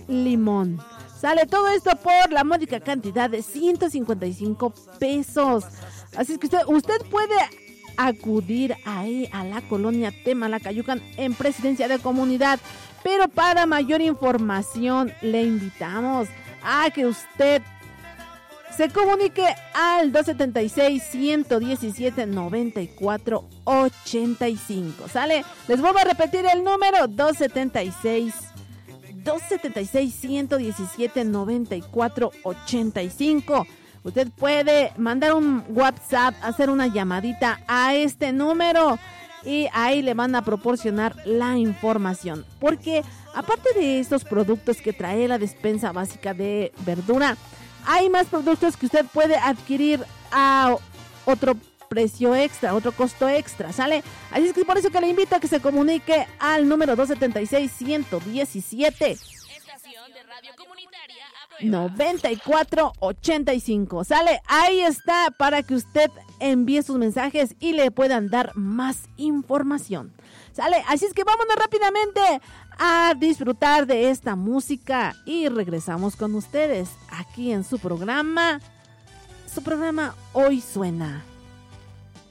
limón. Sale todo esto por la módica cantidad de 155 pesos. Así es que usted puede acudir ahí a la colonia Temalacayucan en Presidencia de Comunidad. Pero para mayor información le invitamos a que usted se comunique al 276-117-9485. ¿Sale? Les vuelvo a repetir el número 276-117-9485. Usted puede mandar un WhatsApp, hacer una llamadita a este número y ahí le van a proporcionar la información. Porque aparte de estos productos que trae la despensa básica de verdura, hay más productos que usted puede adquirir a otro precio extra, otro costo extra, ¿sale? Así es que por eso que le invito a que se comunique al número 276-117. 9485. ¿Sale? Ahí está para que usted envíe sus mensajes y le puedan dar más información. ¿Sale? Así es que vámonos rápidamente a disfrutar de esta música y regresamos con ustedes aquí en su programa Hoy Suena.